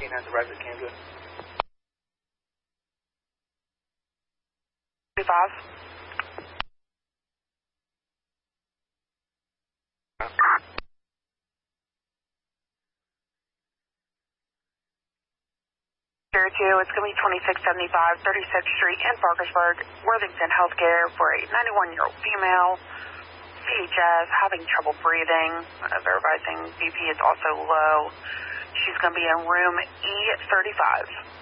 Has arrived at Kansas. 35. Here too, it's going to be 2675 36th Street in Parkersburg, Worthington Healthcare for a 91-year-old female, CHS, having trouble breathing, verifying BP is also low. She's going to be in room E35.